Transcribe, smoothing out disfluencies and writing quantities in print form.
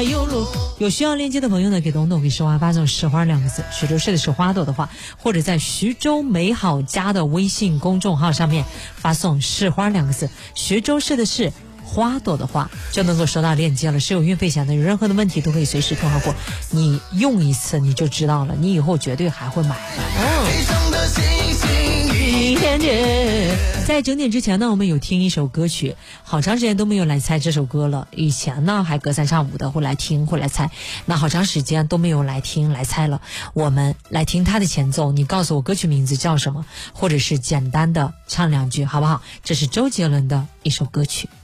花有路。有需要链接的朋友呢，给东东给石花发送石花2个字，徐州市的是花朵的话，或者在徐州美好家的微信公众号上面发送石花2个字，徐州市的是花朵的话，就能够收到链接了，是有运费险的，有任何的问题都可以随时退换货，你用一次你就知道了，你以后绝对还会买在整点之前呢，我们有听一首歌曲，好长时间都没有来猜这首歌了。以前呢还隔三差五的会来听会来猜，那好长时间都没有来听来猜了。我们来听它的前奏，你告诉我歌曲名字叫什么，或者是简单的唱2句好不好？这是周杰伦的一首歌曲。